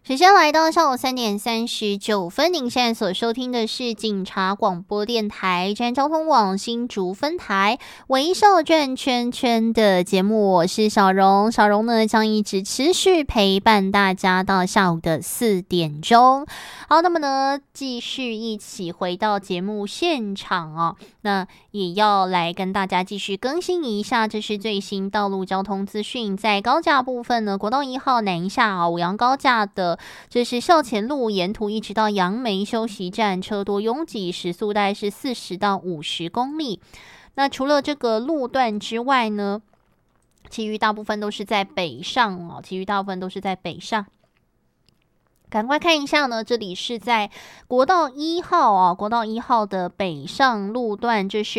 时间来到上午3:39，您现在所收听的是警察广播电台站交通网新竹分台微笑转圈圈的节目，我是小荣。小荣呢将一直持续陪伴大家到下午的4点钟。好，那么呢继续一起回到节目现场哦，那也要来跟大家继续更新一下，这是最新道路交通资讯。在高架部分呢，国道1号南下五杨高架的这是校前路沿途一直到杨梅休息站车多拥挤，时速大概是40到50公里。那除了这个路段之外呢，其余大部分都是在北上哦，赶快看一下呢，这里是在国道1号啊，国道1号的北上路段，这是